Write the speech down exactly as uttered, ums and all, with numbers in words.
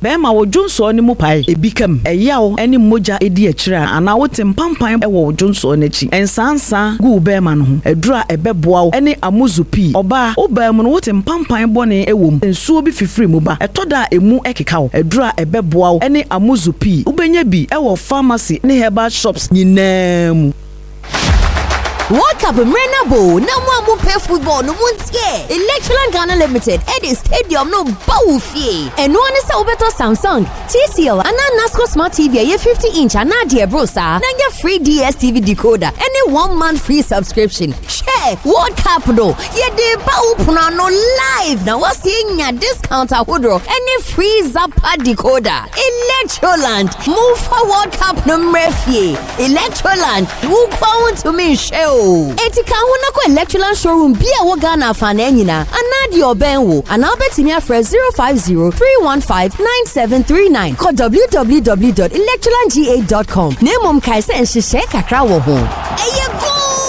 be ma wo dwonso ne mu pae ebi kam eyawo ene moja edi akira ana wote mpampan e wo dwonso ne chi ensansa gu be ma no ho edura ebeboa ene amuzupi oba oba mu no wote mpampan bone ewom ensuo bi fifiri mu ba etoda emu ekeka wo edura ebeboa ene amuzupi ubenya bi e wo pharmacy ne herbal shops nyinaa. World Cup Mrenabo, no more pay football, no one's here. Electroland Ghana Limited, Eddie Stadium, no Bawufi. And one is Obeto Samsung, T C L, and Nasco Smart T V, a fifty inch, and Nadia Brosa, and your free D S T V decoder, and a one month free subscription. Share World Cup, though. Yeah, they Bawupuna no live. Now, what's seeing a discount at Woodrow, and a free Zappa decoder. Electroland, move for World Cup no Mrefi. Electroland, who want to me show. Etika huna ko Electroland showroom bia wo Ghana fan enyina anadi obenwo ana betimi afre zero five zero three one five nine seven three nine call w w w dot electroland g a dot com. Nemom kai se enhye kakra wo ho.